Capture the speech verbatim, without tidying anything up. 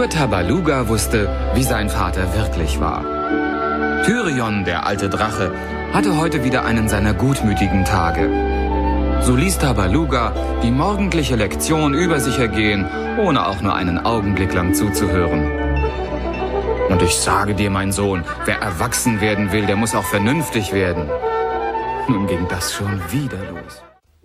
Nur Tabaluga wusste, wie sein Vater wirklich war. Tyrion, der alte Drache, hatte heute wieder einen seiner gutmütigen Tage. So ließ Tabaluga die morgendliche Lektion über sich ergehen, ohne auch nur einen Augenblick lang zuzuhören. Und ich sage dir, mein Sohn, wer erwachsen werden will, der muss auch vernünftig werden. Nun ging das schon wieder los.